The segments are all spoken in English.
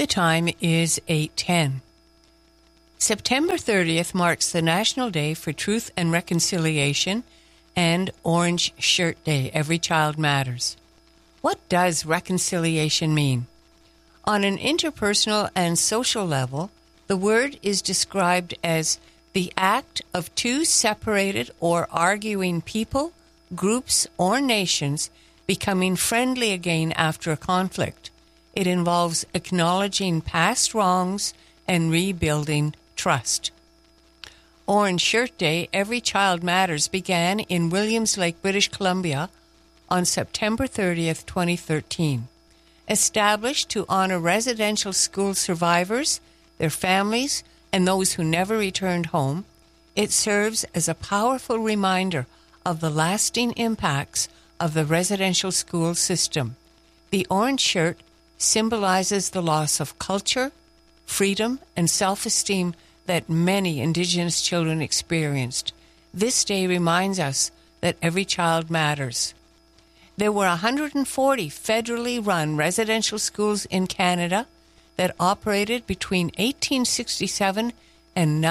The time is 8:10. September 30th marks the National Day for Truth and Reconciliation and Orange Shirt Day. Every Child Matters. What does reconciliation mean? On an interpersonal and social level, the word is described as the act of two separated or arguing people, groups, or nations becoming friendly again after a conflict. It involves acknowledging past wrongs and rebuilding trust. Orange Shirt Day, Every Child Matters began in Williams Lake, British Columbia on September 30th, 2013. Established to honor residential school survivors, their families, and those who never returned home, it serves as a powerful reminder of the lasting impacts of the residential school system. The orange shirt symbolizes the loss of culture, freedom, and self-esteem that many Indigenous children experienced. This day reminds us that every child matters. There were 140 federally run residential schools in Canada that operated between 1867 and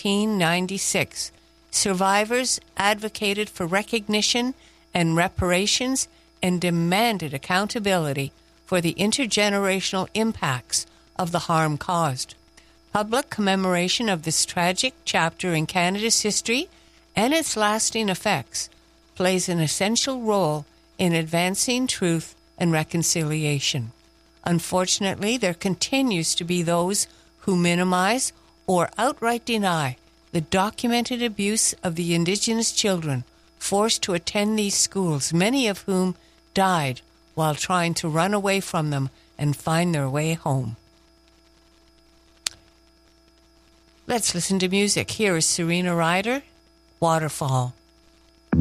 1996. Survivors advocated for recognition and reparations and demanded accountability for the intergenerational impacts of the harm caused. Public commemoration of this tragic chapter in Canada's history and its lasting effects plays an essential role in advancing truth and reconciliation. Unfortunately, there continues to be those who minimize or outright deny the documented abuse of the Indigenous children forced to attend these schools, many of whom died while trying to run away from them and find their way home. Let's listen to music. Here is Serena Ryder, Waterfall.